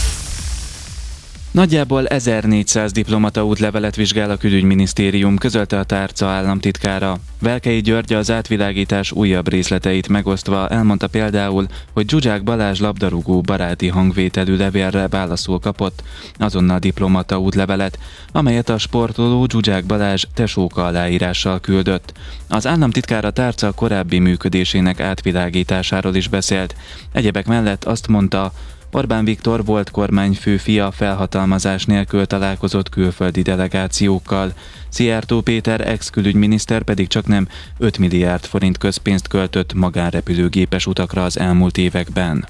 Nagyjából 1400 diplomata útlevelet vizsgál a Külügyminisztérium, közölte a tárca államtitkára. Velkei György az átvilágítás újabb részleteit megosztva elmondta például, hogy Zsuzsák Balázs labdarúgó baráti hangvételű levélre válaszul kapott azonnal diplomata útlevelet, amelyet a sportoló Zsuzsák Balázs tesóka aláírással küldött. Az államtitkár a tárca korábbi működésének átvilágításáról is beszélt. Egyebek mellett azt mondta, Orbán Viktor volt kormányfő fia felhatalmazás nélkül találkozott külföldi delegációkkal. Szijjártó Péter ex-külügyminiszter pedig csaknem 5 milliárd forint közpénzt költött magánrepülőgépes utakra az elmúlt években.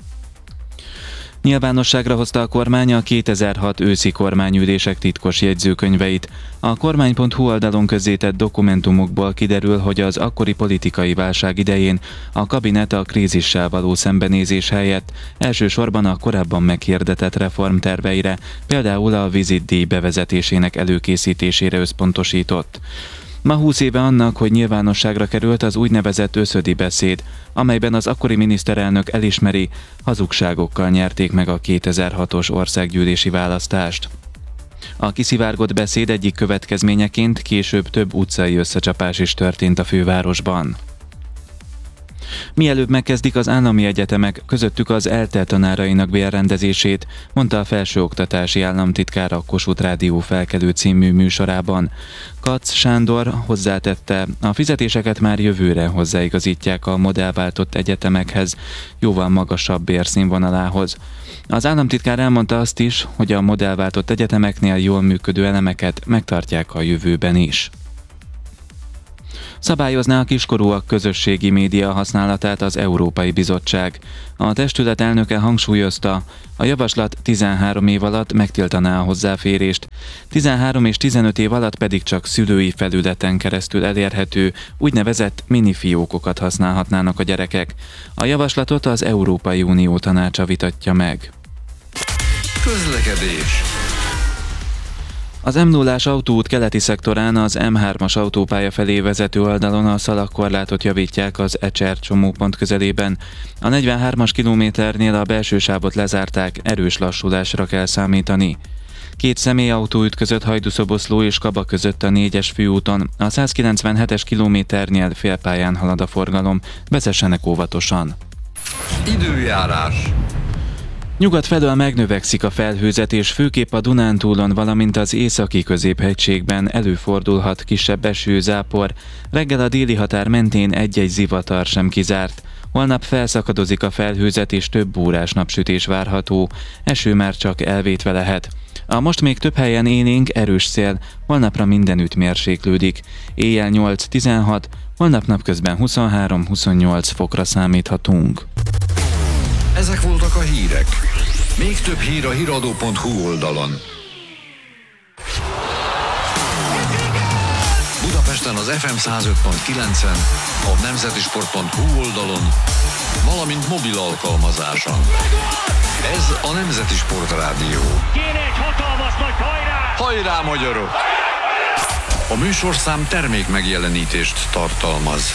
Nyilvánosságra hozta a kormány a 2006 őszi kormányülések titkos jegyzőkönyveit. A kormány.hu oldalon közzétett dokumentumokból kiderül, hogy az akkori politikai válság idején a kabinet a krízissel való szembenézés helyett elsősorban a korábban meghirdetett reformterveire, például a vizitdíj bevezetésének előkészítésére összpontosított. Ma 20 éve annak, hogy nyilvánosságra került az úgynevezett összödi beszéd, amelyben az akkori miniszterelnök elismeri, hazugságokkal nyerték meg a 2006-os országgyűlési választást. A kiszivárgott beszéd egyik következményeként később több utcai összecsapás is történt a fővárosban. Mielőbb megkezdik az állami egyetemek, közöttük az ELTE tanárainak bérrendezését, mondta a felsőoktatási államtitkár a Kossuth Rádió Felkelő című műsorában. Katz Sándor hozzátette, a fizetéseket már jövőre hozzáigazítják a modellváltott egyetemekhez, jóval magasabb bérszínvonalához. Az államtitkár elmondta azt is, hogy a modellváltott egyetemeknél jól működő elemeket megtartják a jövőben is. Szabályozná a kiskorúak közösségi média használatát az Európai Bizottság. A testület elnöke hangsúlyozta, a javaslat 13 év alatt megtiltaná a hozzáférést, 13 és 15 év alatt pedig csak szülői felületen keresztül elérhető úgynevezett minifiókokat használhatnának a gyerekek. A javaslatot az Európai Unió tanácsa vitatja meg. Közlekedés. Az M0-ás autóút keleti szektorán az M3-as autópálya felé vezető oldalon a szalagkorlátot javítják az Ecser csomópont közelében. A 43-as kilométernél a belső sávot lezárták, erős lassulásra kell számítani. Két személyautó ütközött Hajdúszoboszló és Kaba között a 4-es főúton, a 197-es kilométernél félpályán halad a forgalom, vezessenek óvatosan. Időjárás. Nyugat felől megnövekszik a felhőzet, és főképp a Dunántúlon, valamint az északi középhegységben előfordulhat kisebb eső, zápor. Reggel a déli határ mentén egy-egy zivatar sem kizárt. Holnap felszakadozik a felhőzet, és több órás napsütés várható. Eső már csak elvétve lehet. A most még több helyen élénk, erős szél, holnapra mindenütt mérséklődik. Éjjel 8-16, holnap napközben 23-28 fokra számíthatunk. Ezek voltak a hírek. Még több hír a hiradó.hu oldalon. Budapesten az FM 105.9-en, a nemzetisport.hu oldalon, valamint mobil alkalmazáson. Ez a Nemzeti Sportrádió. Kéne egy hatalmas nagy hajrá! Hajrá, magyarok! A műsorszám termék megjelenítést tartalmaz.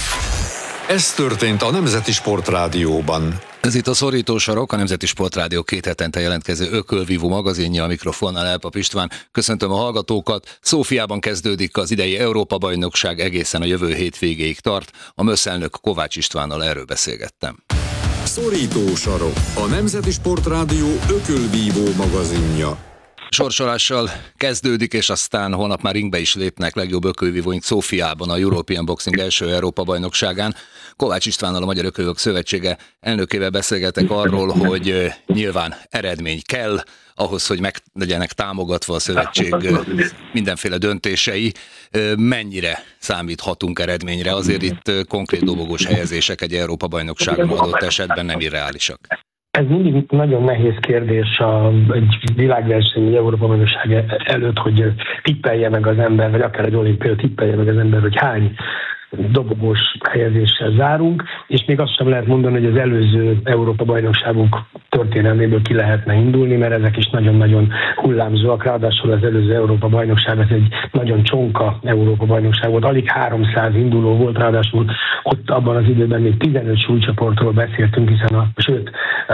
Ez történt a Nemzeti Sportrádióban. Ez itt a Szorító Sarok, a Nemzeti Sportrádió 2 hetente jelentkező ökölvívó magazinja, a mikrofonnál Elpap István. Köszöntöm a hallgatókat. Szófiában kezdődik az idei Európa-bajnokság, egészen a jövő hétvégéig tart. A MÖSZ elnök Kovács Istvánnal erről beszélgettem. Szorító Sarok, a Nemzeti Sportrádió ökölvívó magazinja. Sorsolással kezdődik, és aztán holnap már ringbe is lépnek legjobb ökölvívóink Szófiában, a European Boxing első Európa-bajnokságán. Kovács Istvánnal, a Magyar Ökölvívók Szövetsége elnökével beszélgetek arról, hogy nyilván eredmény kell ahhoz, hogy meg legyenek támogatva a szövetség mindenféle döntései. Mennyire számíthatunk eredményre? Azért itt konkrét dobogós helyezések egy Európa-bajnokságon adott esetben nem irreálisak. Ez mindig nagyon nehéz kérdés egy világverseny, egy Európa-bajnokság előtt, hogy tippelje meg az ember, vagy akár egy olimpia tippelje meg az ember, hogy hány dobogós helyezéssel zárunk, és még azt sem lehet mondani, hogy az előző Európa-bajnokságunk történelméből ki lehetne indulni, mert ezek is nagyon-nagyon hullámzóak. Ráadásul az előző Európa-bajnokság ez egy nagyon csonka Európa-bajnokság volt. Alig 300 induló volt, ráadásul ott abban az időben még 15 súlycsoportról beszéltünk, sőt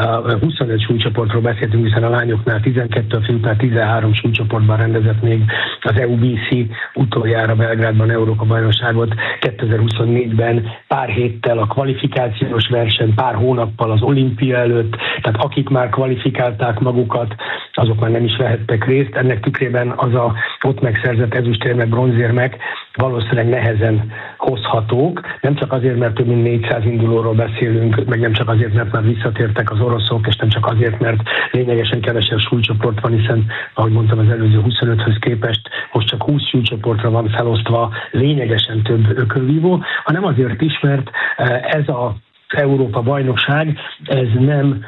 25 súlycsoportról beszéltünk, hiszen a lányoknál 12, a fiúknál 13 súlycsoportban rendezett még az EUBC utoljára Belgrádban Európa-bajnokságot. 2024-ben pár héttel a kvalifikációs verseny, pár hónappal az olimpia előtt, tehát akik már kvalifikálták magukat, azok már nem is vehettek részt. Ennek tükrében az a ott megszerzett ezüstérmek, bronzérmek valószínűleg nehezen hozhatók. Nem csak azért, mert több mint 400 indulóról beszélünk, meg nem csak azért, mert már visszatértek az oroszok, és nem csak azért, mert lényegesen kevesebb súlycsoport van, hiszen, ahogy mondtam, az előző 25-höz képest most csak 20 súlycsoportra van felosztva lényegesen több ökölvívó, hanem azért is, mert ez az Európa-bajnokság, ez nem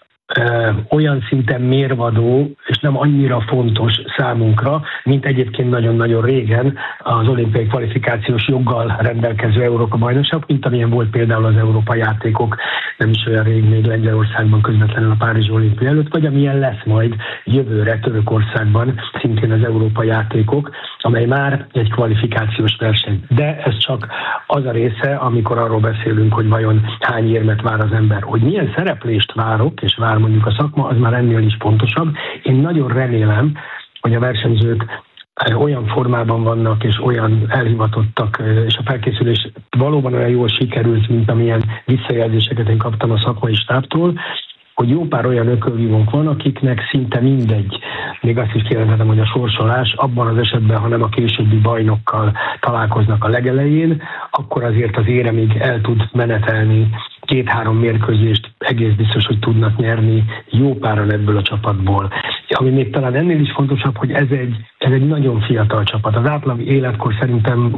olyan szinten mérvadó, és nem annyira fontos számunkra, mint egyébként nagyon-nagyon régen az olimpiai kvalifikációs joggal rendelkező Európa-bajnokság, mint amilyen volt például az Európai Játékok nem is olyan rég még Lengyelországban közvetlenül a Párizsi olimpia előtt, vagy amilyen lesz majd jövőre Törökországban szintén az Európai Játékok, amely már egy kvalifikációs verseny. De ez csak az a része, amikor arról beszélünk, hogy vajon hány érmet vár az ember. Hogy milyen szereplést várok, és vár mondjuk a szakma, az már ennél is pontosabb. Én nagyon remélem, hogy a versenyzők olyan formában vannak, és olyan elhivatottak, és a felkészülés valóban olyan jól sikerült, mint amilyen visszajelzéseket én kaptam a szakmai stábtól, hogy jó pár olyan ökölvívónk van, akiknek szinte mindegy. Még azt is kijelenthetem, hogy a sorsolás abban az esetben, ha nem a későbbi bajnokkal találkoznak a legelején, akkor azért az éremig el tud menetelni 2-3 mérkőzést, egész biztos, hogy tudnak nyerni jó páran ebből a csapatból. Ami még talán ennél is fontosabb, hogy ez egy nagyon fiatal csapat. Az átlag életkor szerintem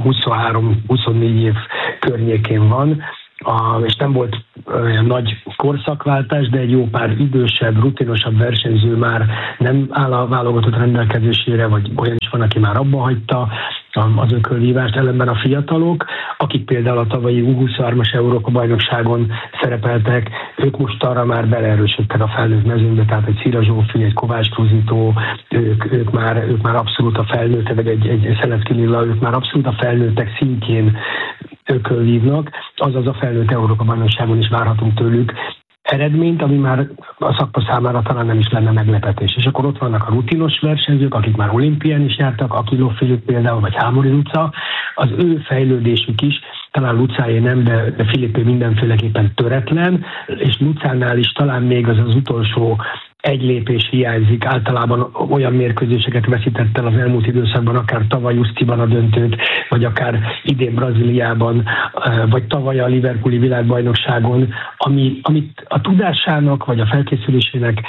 23-24 év környékén van, és nem volt olyan nagy korszakváltás, de egy jó pár idősebb, rutinosabb versenyző már nem áll a válogatott rendelkezésére, vagy olyan is van, aki már abba hagyta az ökölvívást, ellenben a fiatalok, akik például a tavalyi U23-as Európa-bajnokságon szerepeltek, ők most arra már beleerősödtek a felnőtt mezőnybe, tehát egy Szira Zsófi, egy Kovács Kruzitó, ők már abszolút a felnőttek, vagy egy Szelecki Lilla, ők már abszolút a felnőttek szintjén ökölvívnak, azaz a felnőtt Európa-bajnokságon is várhatunk tőlük eredményt, ami már a szakma számára talán nem is lenne meglepetés. És akkor ott vannak a rutinos versenyzők, akik már olimpián is jártak, Akilov Filip például, vagy Hámori Luca, az ő fejlődésük is, talán Lucáé nem, de Filipé mindenféleképpen töretlen, és Lucánál is talán még az utolsó egy lépés hiányzik. Általában olyan mérkőzéseket veszített el az elmúlt időszakban, akár tavaly Usztiban a döntőt, vagy akár idén Brazíliában, vagy tavaly a Liverpooli világbajnokságon, amit a tudásának, vagy a felkészülésének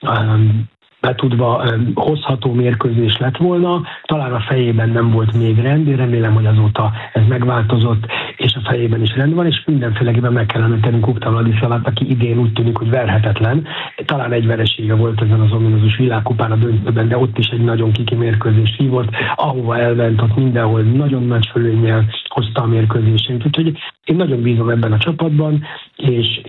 betudva hozható mérkőzés lett volna. Talán a fejében nem volt még rend, én remélem, hogy azóta ez megváltozott, és a fejében is rend van, és mindenféleképpen meg kellene tennünk Kubta Vladislavát, aki idén úgy tűnik, hogy verhetetlen. Talán egy veresége volt ezen az ominózus világkupán a döntőben, de ott is egy nagyon kiki mérkőzést hívott, ahova elment, ott mindenhol nagyon nagy fölönnyel hozta a mérkőzését. Úgyhogy én nagyon bízom ebben a csapatban, és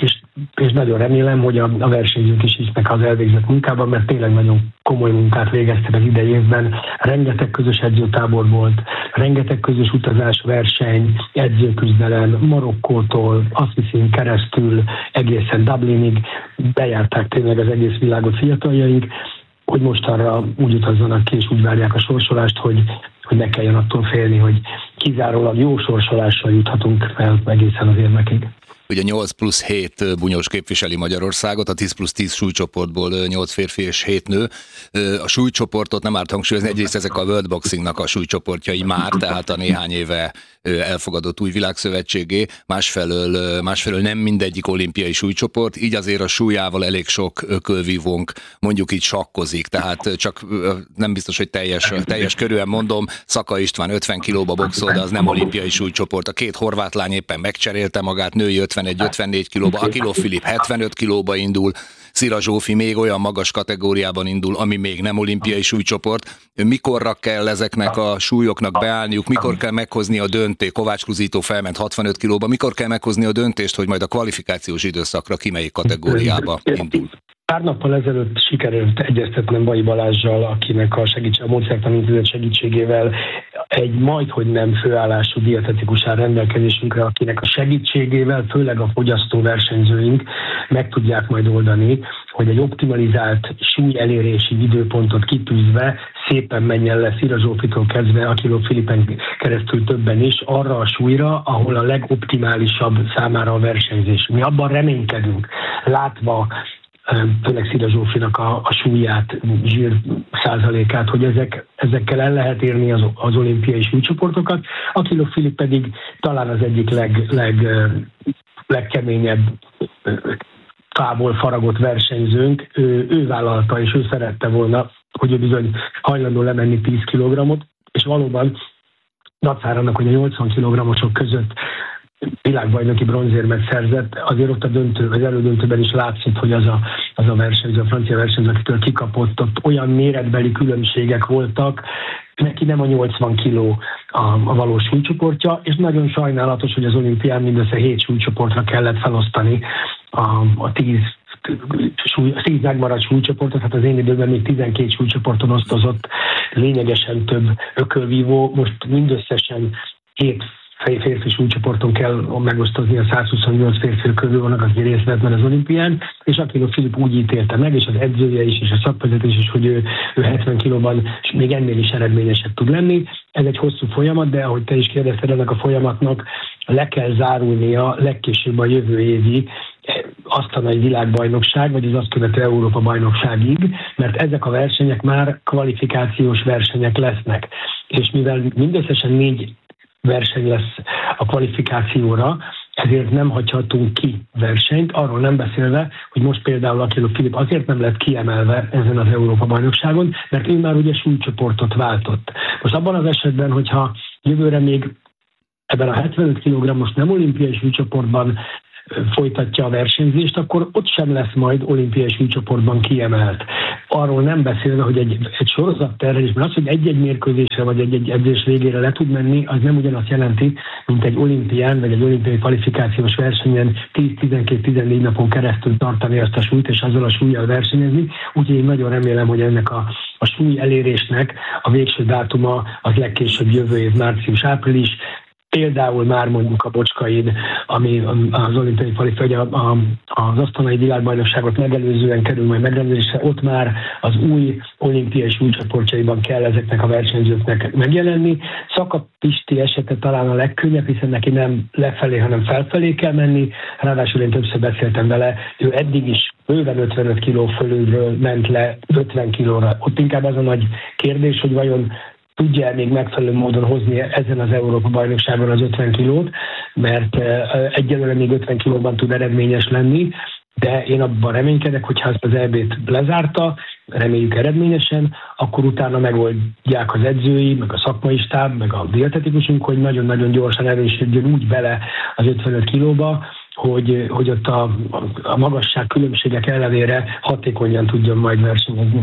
és nagyon remélem, hogy a versenyzők is hisznek az elvégzett munkában, mert tényleg nagyon komoly munkát végeztek az idei évben. Rengeteg közös edzőtábor volt, rengeteg közös utazás, verseny, edzőküzdelem, Marokkótól, Assziszin keresztül, egészen Dublinig bejárták tényleg az egész világot fiataljaink, hogy most arra úgy utazzanak ki, és úgy várják a sorsolást, hogy ne kelljen attól félni, hogy kizárólag jó sorsolással juthatunk el egészen az érmekig. Ugye 8+7 bunyós képviseli Magyarországot, a 10+10 súlycsoportból 8 férfi és 7 nő. A súlycsoportot nem árt hangsúlyozni, egyrészt ezek a World Boxingnak a súlycsoportjai már, tehát a néhány éve elfogadott új világszövetségé, másfelől nem mindegyik olimpiai súlycsoport, így azért a súlyával elég sok ökölvívónk mondjuk így sakkozik, tehát csak nem biztos, hogy teljes körűen mondom, Szaka István 50 kilóba boxol, de az nem olimpiai súlycsoport. A két horvát lány éppen megcserélte magát, női 51-54 kilóba, Akilov Filip 75 kilóba indul, Szira Zsófi még olyan magas kategóriában indul, ami még nem olimpiai súlycsoport. Mikorra kell ezeknek a súlyoknak beállniuk, mikor kell meghozni a döntést, Kovács Kruzító felment 65 kilóba, mikor kell meghozni a döntést, hogy majd a kvalifikációs időszakra ki melyik kategóriába indul? Pár nappal ezelőtt sikerült egyeztetnem Bai Balázssal, akinek a Módszertani Intézet segítségével egy majdhogy nem főállású dietetikus áll rendelkezésünkre, akinek a segítségével, főleg a fogyasztó versenyzőink meg tudják majd oldani, hogy egy optimalizált súly elérési időpontot kitűzve szépen menjen le Szira Zsófitól kezdve Akilov Filipen keresztül többen is arra a súlyra, ahol a legoptimálisabb számára a versenyzés. Mi abban reménykedünk, látva főleg Szira Zsófinak a súlyát, zsír százalékát, hogy ezekkel el lehet érni az olimpiai súlycsoportokat. Akilov Filip pedig talán az egyik legkeményebb távol faragott versenyzőnk. Ő vállalta és ő szerette volna, hogy ő bizony hajlandó lemenni 10 kilogramot, és valóban dacára annak, hogy a 80 kilogramosok között világbajnoki bronzérmet szerzett, azért ott az elődöntőben is látszott, hogy az a versenyző, a francia versenyző, akitől kikapott, ott olyan méretbeli különbségek voltak, neki nem a 80 kiló a valós súlycsoportja, és nagyon sajnálatos, hogy az olimpián mindössze 7 súlycsoportra kellett felosztani a 10 megmaradt súlycsoportot, hát az én időben még 12 súlycsoporton osztozott, lényegesen több ökölvívó, most mindösszesen 7 férfi súlycsoporton kell megosztozni, a 128 férfi ökölvívónak, aki részt vett már az olimpián, és Akilov Filip úgy ítélte meg, és az edzője is, és a szakvezetés is, hogy ő 70 kilóban még ennél is eredményesebb tud lenni. Ez egy hosszú folyamat, de ahogy te is kérdezted, ennek a folyamatnak le kell zárulnia legkésőbb a jövő évi asztalai világbajnokság, vagy az azt követő Európa-bajnokságig, mert ezek a versenyek már kvalifikációs versenyek lesznek. És mivel mindösszesen 4 verseny lesz a kvalifikációra, ezért nem hagyhatunk ki versenyt, arról nem beszélve, hogy most például Akilov Filip azért nem lett kiemelve ezen az Európa-bajnokságon, mert ő már ugye súlycsoportot váltott. Most abban az esetben, hogyha jövőre még ebben a 75 kg-os nem olimpiai súlycsoportban folytatja a versenyzést, akkor ott sem lesz majd olimpiai súlycsoportban kiemelt. Arról nem beszélve, hogy egy sorozatterhelésben az, hogy egy-egy mérkőzésre vagy egy edzés végére le tud menni, az nem ugyanazt jelenti, mint egy olimpián vagy egy olimpiai kvalifikációs versenyen 10-12-14 napon keresztül tartani azt a súlyt, és azzal a súllyal versenyezni. Úgyhogy én nagyon remélem, hogy ennek a súly elérésnek a végső dátuma az legkésőbb jövő év március-április. Például már mondjuk a Bocskai, ami az olimpiai az asztalai világbajnokságot megelőzően kerül majd megrendezésre, ott már az új olimpiai súlycsoportjaiban kell ezeknek a versenyzőknek megjelenni. Szaka Pisti esete talán a legkönnyebb, hiszen neki nem lefelé, hanem felfelé kell menni. Ráadásul én többször beszéltem vele, ő eddig is bőven 55 kiló fölülről ment le 50 kilóra. Ott inkább az a nagy kérdés, hogy vajon tudja még megfelelő módon hozni ezen az Európa-bajnokságon az 50 kilót, mert egyelőre még 50 kilóban tud eredményes lenni, de én abban reménykedek, hogy ha ezt az EB-t lezárta, reméljük eredményesen, akkor utána megoldják az edzői, meg a szakmai stáb, meg a dietetikusunk, hogy nagyon-nagyon gyorsan erősödjön úgy bele az 55 kilóba, hogy ott a magasság különbségek ellenére hatékonyan tudjon majd versenyezni.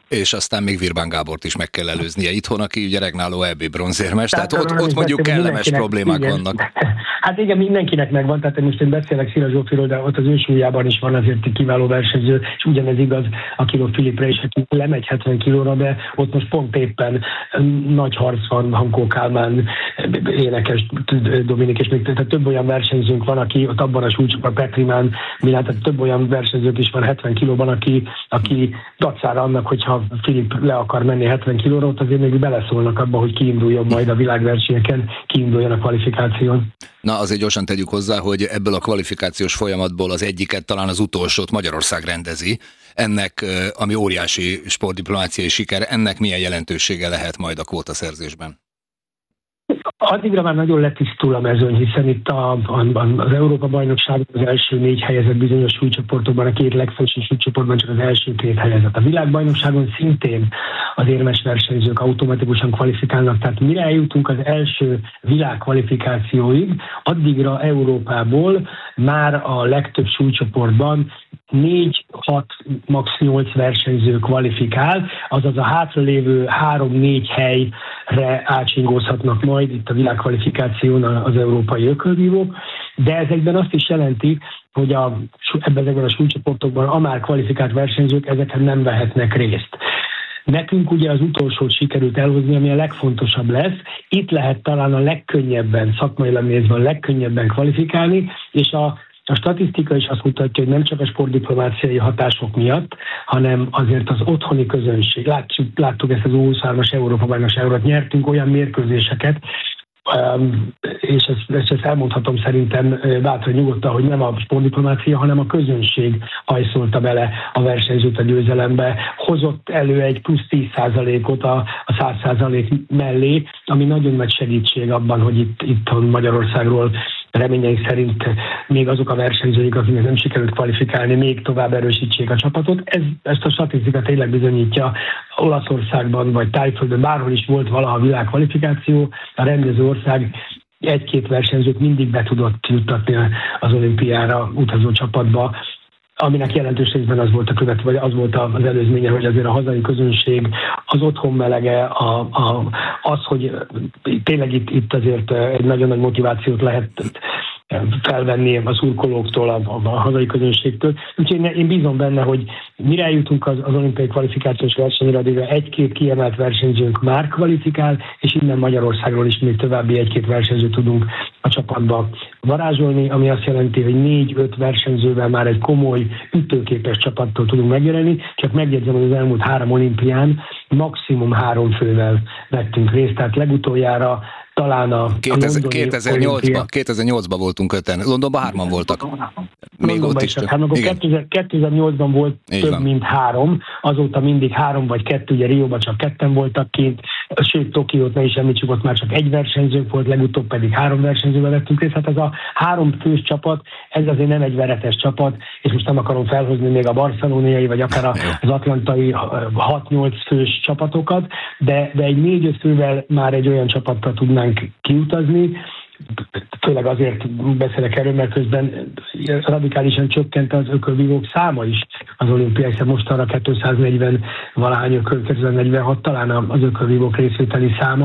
És aztán még Virbán Gábort is meg kell előznie itthon, aki ugye regnáló EB bronzérmes, tehát ott mondjuk kellemes problémák vannak. Hát igen, mindenkinek megvan, tehát most én beszélek Szila Zsófiról, de ott az ő súlyában is van azért kiváló versenyző, és ugyanez igaz Akilov Filipre is, aki lemegy 70 kilóra, de ott most pont éppen nagy harc van, Hankó Kálmán, énekes, Dominik, és még tehát több olyan versenyzőnk van, aki ott abban a súlycsoportban, Petrimán, Milán, tehát több olyan versenyzők is van 70 kilóban, aki dacára annak, hogyha Filip le akar menni 70 kilóra, ott azért még beleszólnak abba, hogy kiinduljon majd a világversenyeken, kiinduljon a kvalifikáción. Na, azért gyorsan tegyük hozzá, hogy ebből a kvalifikációs folyamatból az egyiket, talán az utolsót Magyarország rendezi. Ennek, ami óriási sportdiplomáciai siker, ennek milyen jelentősége lehet majd a kvótaszerzésben? Addigra már nagyon letisztul a mezőny, hiszen itt az Európa-bajnokság az első 4 helyezett bizonyos súlycsoportokban, a 2 legfelső súlycsoportban csak az első 2 helyezett. A világbajnokságon szintén az érmes versenyzők automatikusan kvalifikálnak, tehát mire eljutunk az első világkvalifikációig, addigra Európából már a legtöbb súlycsoportban 4, 6, max. 8 versenyző kvalifikál, azaz a hátralévő 3-4 helyre átsingózhatnak majd itt a világkvalifikáción az európai ökölvívók, de ezekben azt is jelenti, hogy ezekben a súlycsoportokban a már kvalifikált versenyzők ezeken nem vehetnek részt. Nekünk ugye az utolsót sikerült elhozni, ami a legfontosabb lesz. Itt lehet talán a legkönnyebben, szakmailag nézve a legkönnyebben kvalifikálni, és a statisztika is azt mutatja, hogy nem csak a sportdiplomáciai hatások miatt, hanem azért az otthoni közönség. Láttuk ezt az U23-as Európa-bajnokságot, nyertünk olyan mérkőzéseket, és ezt elmondhatom szerintem bátran nyugodtan, hogy nem a sportdiplomácia, hanem a közönség hajszolta bele a versenyzőt a győzelembe, hozott elő egy plusz 10%-ot a 100% mellé, ami nagyon nagy segítség abban, hogy itt Magyarországról reményeink szerint még azok a versenyzőik, akiknek nem sikerült kvalifikálni, még tovább erősítsék a csapatot. Ezt a statisztika tényleg bizonyítja. Olaszországban vagy Tájföldön bárhol is volt valaha világkvalifikáció, a rendező ország 1-2 versenyzőt mindig be tudott juttatni az olimpiára utazó csapatba, aminek jelentős részben az volt vagy az volt az előzménye, hogy azért a hazai közönség, az otthon melege, az, hogy tényleg itt azért egy nagyon nagy motivációt lehet felvenni a szurkolóktól, a hazai közönségtől. Úgyhogy én bízom benne, hogy mire eljutunk az olimpiai kvalifikációs versenyre, addigra 1-2 kiemelt versenyzőnk már kvalifikál, és innen Magyarországról is még további 1-2 versenyzőt tudunk a csapatba varázsolni, ami azt jelenti, hogy 4-5 versenyzővel már egy komoly, ütőképes csapattól tudunk megjelenni. Csak megjegyzem, hogy az elmúlt 3 olimpián maximum 3 fővel vettünk részt, tehát legutoljára talán a 2008-ban voltunk 5-en, Londonban 3-an voltak. Még ott is. 2008-ban volt több mint 3, azóta mindig 3 vagy 2, ugye Rióban csak 2-en voltak kint, sőt Tokiót ne is említsük, ott már csak 1 versenyző volt, legutóbb pedig 3 versenyzővel vettünk részt. Hát ez a 3 fős csapat, ez azért nem egy veretes csapat, és most nem akarom felhozni még a barcelonai, vagy akár az atlantai 6-8 fős csapatokat, de egy 4-5 fővel már egy olyan csapattal tudnánk kiutazni, főleg azért beszélek erről, mert közben radikálisan csökkent az ökölvívók száma is az olimpiai, hiszen mostanra 240 valahány 246 talán az ökölvívók részvételi száma.